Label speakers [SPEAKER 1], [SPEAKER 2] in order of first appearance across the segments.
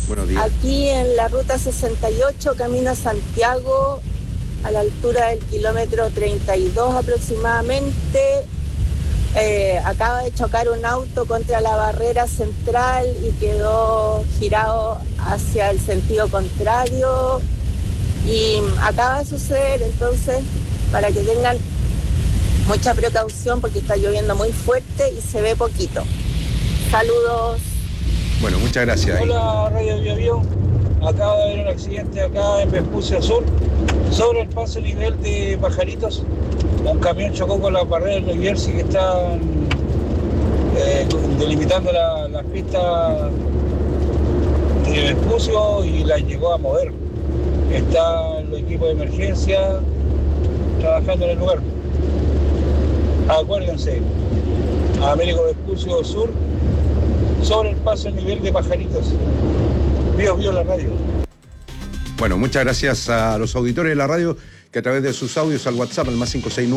[SPEAKER 1] Buenos días.
[SPEAKER 2] Aquí en la ruta 68, camino a Santiago, a la altura del kilómetro 32 aproximadamente, acaba de chocar un auto contra la barrera central y quedó girado hacia el sentido contrario. Y acaba de suceder, entonces, para que tengan mucha precaución porque está lloviendo muy fuerte y se ve poquito. Saludos.
[SPEAKER 1] Bueno, muchas gracias.
[SPEAKER 3] Hola, Radio Bio Bio. Acaba de haber un accidente acá en Vespucio Sur, sobre el paso nivel de Pajaritos. Un camión chocó con las barreras de New Jersey que están delimitando las pistas de Vespucio y las llegó a mover. Están los equipos de emergencia trabajando en el lugar. Acuérdense, Américo Vespucio Sur, sobre el paso nivel de Pajaritos. Bio la radio.
[SPEAKER 1] Bueno, muchas gracias a los auditores de la radio que a través de sus audios al WhatsApp, al más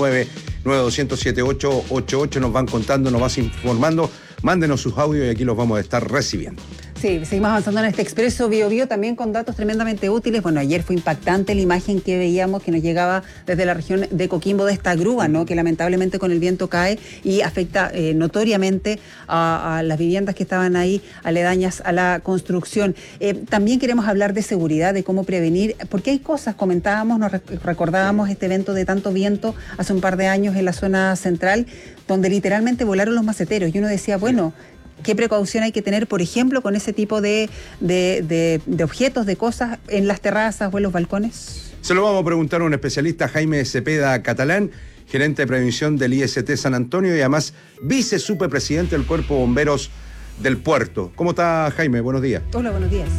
[SPEAKER 1] 569-9200-7888 nos van contando, nos van informando. Mándenos sus audios y aquí los vamos a estar recibiendo.
[SPEAKER 4] Sí, seguimos avanzando en este Expreso Bio Bio también con datos tremendamente útiles. Bueno, ayer fue impactante la imagen que veíamos que nos llegaba desde la región de Coquimbo de esta grúa, ¿no? Que lamentablemente con el viento cae y afecta notoriamente a las viviendas que estaban ahí aledañas a la construcción. También queremos hablar de seguridad, de cómo prevenir, porque hay cosas, comentábamos, nos recordábamos este evento de tanto viento hace un par de años en la zona central, donde literalmente volaron los maceteros y uno decía, bueno, ¿qué precaución hay que tener, por ejemplo, con ese tipo de objetos, de cosas en las terrazas o en los balcones?
[SPEAKER 1] Se lo vamos a preguntar a un especialista, Jaime Cepeda Catalán, gerente de prevención del IST San Antonio y además vicesuperpresidente del Cuerpo de Bomberos del Puerto. ¿Cómo está, Jaime? Buenos días.
[SPEAKER 4] Hola, buenos días.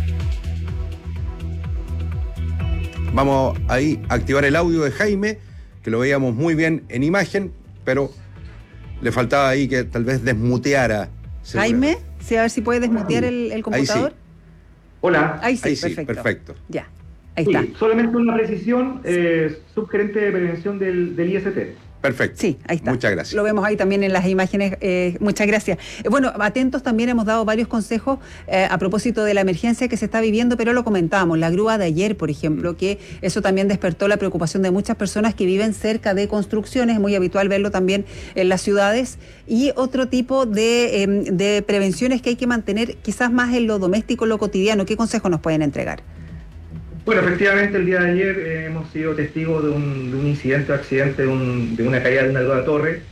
[SPEAKER 1] Vamos ahí a activar el audio de Jaime, que lo veíamos muy bien en imagen, pero le faltaba ahí que tal vez desmuteara.
[SPEAKER 4] Jaime, sí, a ver si puede desmutear el computador.
[SPEAKER 1] Ahí sí.
[SPEAKER 5] Hola.
[SPEAKER 4] Ahí sí,
[SPEAKER 1] sí,
[SPEAKER 4] perfecto. Ya, ahí
[SPEAKER 5] Sí,
[SPEAKER 4] está.
[SPEAKER 5] solamente una precisión, subgerente de prevención del IST.
[SPEAKER 1] Perfecto.
[SPEAKER 4] Sí, ahí está.
[SPEAKER 1] Muchas gracias.
[SPEAKER 4] Lo vemos ahí también en las imágenes. Muchas gracias. Bueno, atentos también, hemos dado varios consejos a propósito de la emergencia que se está viviendo, pero lo comentábamos, la grúa de ayer, por ejemplo, que eso también despertó la preocupación de muchas personas que viven cerca de construcciones, es muy habitual verlo también en las ciudades, y otro tipo de prevenciones que hay que mantener quizás más en lo doméstico, en lo cotidiano. ¿Qué consejos nos pueden entregar?
[SPEAKER 5] Bueno, efectivamente el día de ayer hemos sido testigos de un incidente o accidente de una caída de una grúa torre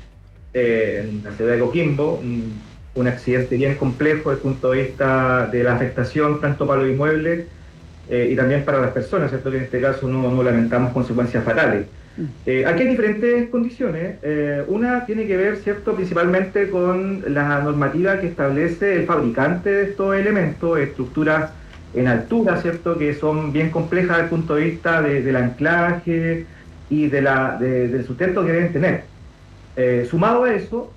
[SPEAKER 5] en la ciudad de Coquimbo, un accidente bien complejo desde el punto de vista de la afectación tanto para los inmuebles y también para las personas, ¿cierto? Que en este caso no lamentamos consecuencias fatales. Aquí hay diferentes condiciones. Una tiene que ver, ¿cierto?, principalmente con la normativa que establece el fabricante de estos elementos, estructuras en altura, ¿cierto?, que son bien complejas desde el punto de vista del anclaje y del sustento que deben tener. Sumado a eso,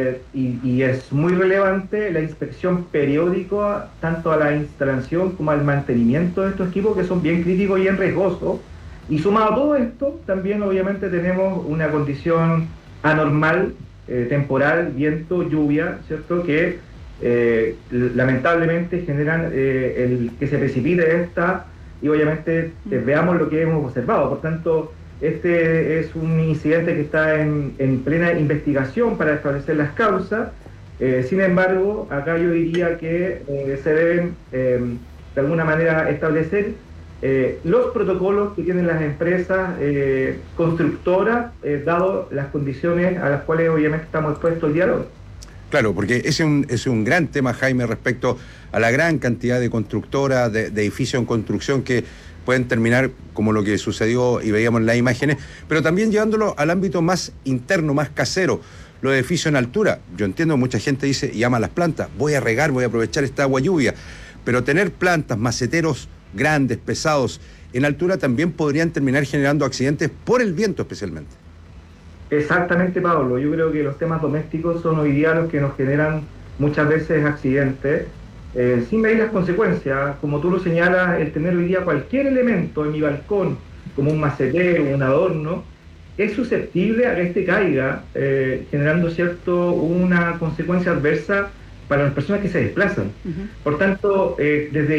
[SPEAKER 5] y es muy relevante la inspección periódica tanto a la instalación como al mantenimiento de estos equipos que son bien críticos y bien riesgosos. Y sumado a todo esto, también obviamente tenemos una condición anormal, temporal, viento, lluvia, ¿cierto?, que lamentablemente generan el que se precipite esta y obviamente veamos lo que hemos observado. Por tanto, este es un incidente que está en plena investigación para establecer las causas. Sin embargo, acá yo diría que se deben de alguna manera establecer los protocolos que tienen las empresas constructoras, dado las condiciones a las cuales obviamente estamos expuestos el día de hoy.
[SPEAKER 1] Claro, porque es un gran tema, Jaime, respecto a la gran cantidad de constructoras, de edificios en construcción que pueden terminar como lo que sucedió y veíamos en las imágenes, pero también llevándolo al ámbito más interno, más casero, los edificios en altura. Yo entiendo, mucha gente dice y ama las plantas, voy a regar, voy a aprovechar esta agua lluvia, pero tener plantas, maceteros grandes, pesados, en altura también podrían terminar generando accidentes por el viento especialmente.
[SPEAKER 5] Exactamente, Pablo. Yo creo que los temas domésticos son hoy día los que nos generan muchas veces accidentes, sin medir las consecuencias. Como tú lo señalas, el tener hoy día cualquier elemento en mi balcón, como un macetero, un adorno, es susceptible a que este caiga, generando una consecuencia adversa para las personas que se desplazan. Por tanto, desde